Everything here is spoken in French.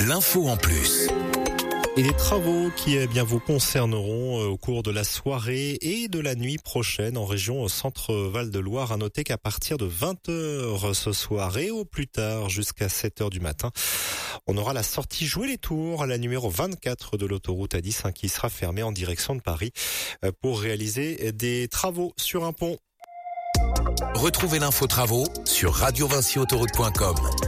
l'info en plus. Et les travaux qui vous concerneront au cours de la soirée et de la nuit prochaine en région Centre Val-de-Loire. À noter qu'à partir de 20h ce soir et au plus tard jusqu'à 7h du matin, on aura la sortie Jouer les Tours, la numéro 24 de l'autoroute A10 qui sera fermée en direction de Paris pour réaliser des travaux sur un pont. Retrouvez l'info travaux sur radiovincyautoroute.com.